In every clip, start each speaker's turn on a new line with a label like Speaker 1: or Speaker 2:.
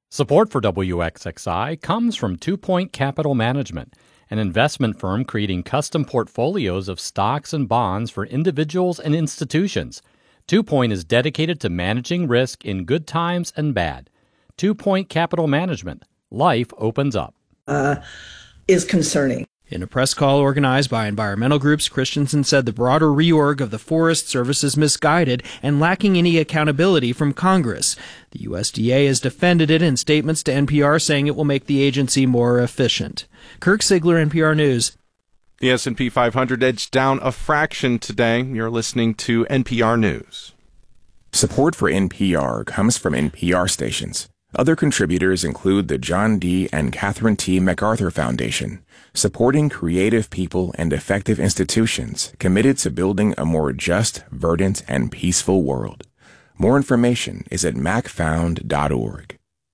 Speaker 1: Support for WXXI comes from 2 Point Capital Management, an investment firm creating custom portfolios of stocks and bonds for individuals and institutions. 2 Point is dedicated to managing risk in good times and bad. 2 Point Capital Management. Life opens up.
Speaker 2: Is concerning.
Speaker 3: In a press call organized by environmental groups, Christensen said the broader reorg of the Forest Service is misguided and lacking any accountability from Congress. The USDA has defended it in statements to NPR, saying it will make the agency more efficient. Kirk Sigler, NPR News.
Speaker 4: The S&P 500 edged down a fraction today. You're listening to NPR News.
Speaker 5: Support for NPR comes from NPR stations. Other contributors include the John D. and Catherine T. MacArthur Foundation, supporting creative people and effective institutions committed to building a more just, verdant, and peaceful world. More information is at macfound.org.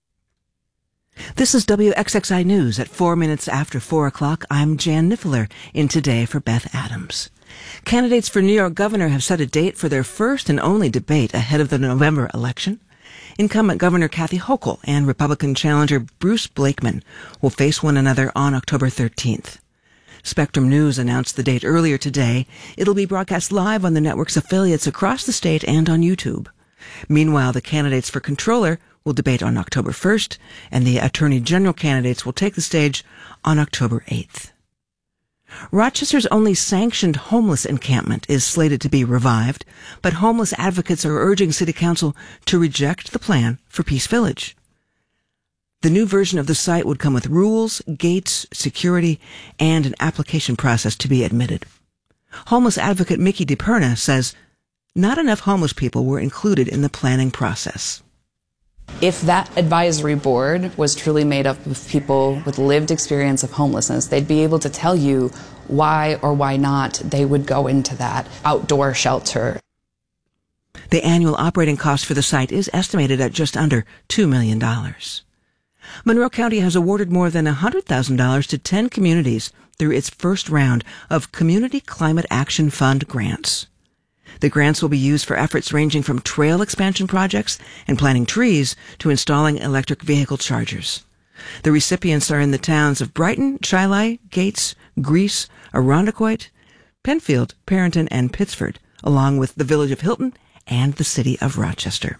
Speaker 6: This is WXXI News at 4 minutes after 4 o'clock. I'm Jan Niffler in Today for Beth Adams. Candidates for New York governor have set a date for their first and only debate ahead of the November election. Incumbent Governor Kathy Hochul and Republican challenger Bruce Blakeman will face one another on October 13th. Spectrum News announced the date earlier today. It'll be broadcast live on the network's affiliates across the state and on YouTube. Meanwhile, the candidates for controller will debate on October 1st, and the attorney general candidates will take the stage on October 8th. Rochester's only sanctioned homeless encampment is slated to be revived, but homeless advocates are urging City Council to reject the plan for Peace Village. The new version of the site would come with rules, gates, security, and an application process to be admitted. Homeless advocate Mickey DePerna says not enough homeless people were included in the planning process.
Speaker 7: If that advisory board was truly made up of people with lived experience of homelessness, they'd be able to tell you why or why not they would go into that outdoor shelter.
Speaker 6: The annual operating cost for the site is estimated at just under $2 million. Monroe County has awarded more than $100,000 to 10 communities through its first round of Community Climate Action Fund grants. The grants will be used for efforts ranging from trail expansion projects and planting trees to installing electric vehicle chargers. The recipients are in the towns of Brighton, Shiloh, Gates, Greece, Irondequoit, Penfield, Perrinton, and Pittsford, along with the village of Hilton and the city of Rochester.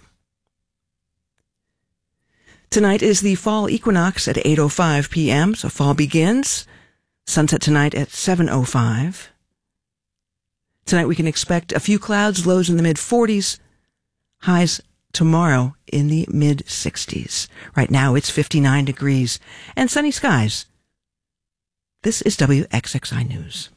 Speaker 6: Tonight is the fall equinox at 8:05 p.m., so fall begins. Sunset tonight at 7:05. Tonight we can expect a few clouds, lows in the mid-40s, highs tomorrow in the mid-60s. Right now it's 59 degrees and sunny skies. This is WXXI News.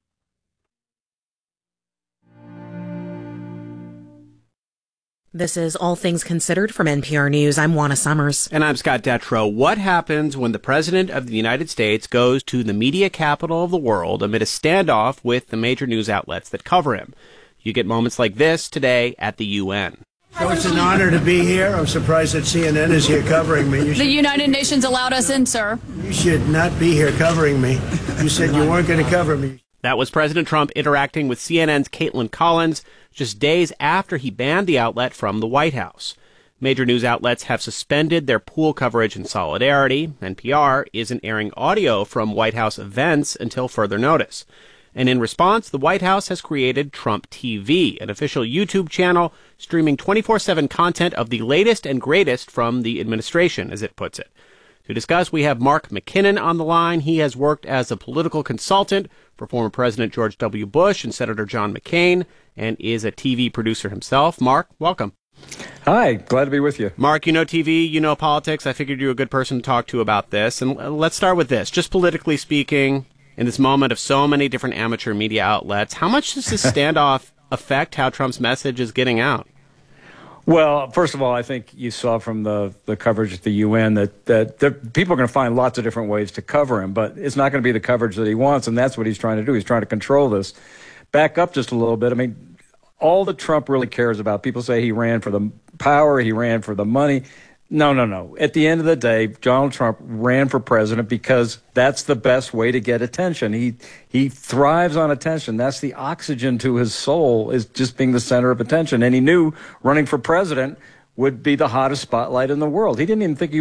Speaker 8: This is All Things Considered from NPR News. I'm Juana Summers.
Speaker 9: And I'm Scott Detrow. What happens when the President of the United States goes to the media capital of the world amid a standoff with the major news outlets that cover him? You get moments like this today at the UN.
Speaker 10: So it's an honor to be here. I'm surprised that CNN is here covering me.
Speaker 11: The United Nations allowed us in, sir.
Speaker 10: You should not be here covering me. You said you weren't going to cover me.
Speaker 9: That was President Trump interacting with CNN's Caitlin Collins just days after he banned the outlet from the White House. Major news outlets have suspended their pool coverage in solidarity. NPR isn't airing audio from White House events until further notice. And in response, the White House has created Trump TV, an official YouTube channel streaming 24/7 content of the latest and greatest from the administration, as it puts it. To discuss, we have Mark McKinnon on the line. He has worked as a political consultant for former President George W. Bush and Senator John McCain, and is a TV producer himself. Mark, welcome.
Speaker 12: Hi, glad to be with you.
Speaker 9: Mark, you know TV, you know politics. I figured you were a good person to talk to about this. And let's start with this. Just politically speaking, in this moment of so many different amateur media outlets, how much does this standoff affect how Trump's message is getting out?
Speaker 12: Well, first of all, I think you saw from the coverage at the UN that people are going to find lots of different ways to cover him, but it's not going to be the coverage that he wants, and that's what he's trying to do. He's trying to control this. Back up just a little bit. I mean, all that Trump really cares about, people say he ran for the power, he ran for the money. No. At the end of the day, Donald Trump ran for president because that's the best way to get attention. He thrives on attention. That's the oxygen to his soul, is just being the center of attention. And he knew running for president would be the hottest spotlight in the world. He didn't even think he